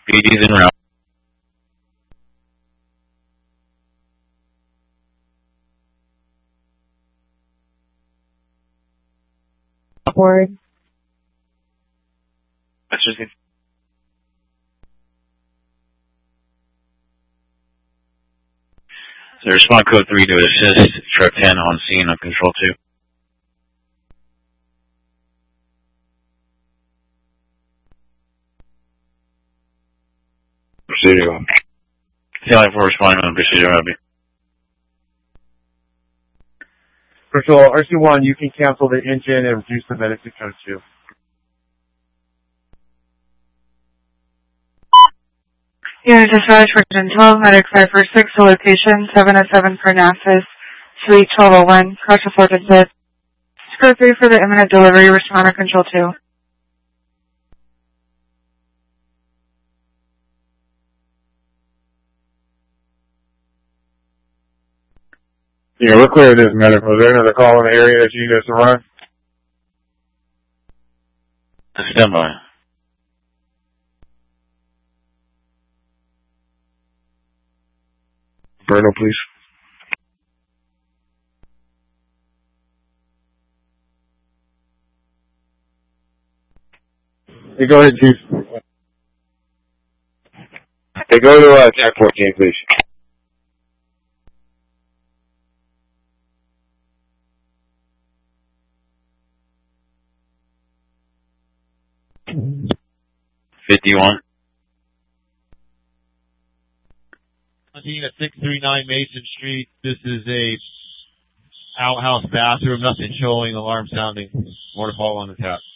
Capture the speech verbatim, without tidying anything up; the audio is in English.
B D's en route. Upward. That's So respond code three to assist truck ten on scene on control two. Procedural. Taillight four responding on procedural copy. Patrol, R C one, you can cancel the engine and reduce the medic to code two. Unit dispatch for Gen twelve, medic five four six, to location seven oh seven Parnassus, Suite twelve oh one, crash reported pit. Code three for the imminent delivery, respond to control two. Yeah, we're clear of this medical. Is there another call in the area that you need us to run? Stand by. Bruno, please. Hey, go ahead, Chief. Hey, go to uh, Jack fourteen, please. fifty-one. At six thirty-nine Mason Street. This is a outhouse bathroom. Nothing showing. Alarm sounding. More to follow on the tap.